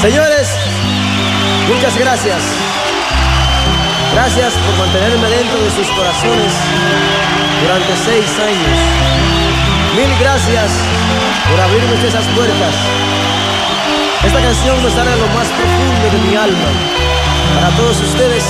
Señores, muchas gracias. Gracias por mantenerme dentro de sus corazones durante 6 años. Mil gracias por abrirme esas puertas. Esta canción me sale a lo más profundo de mi alma. Para todos ustedes,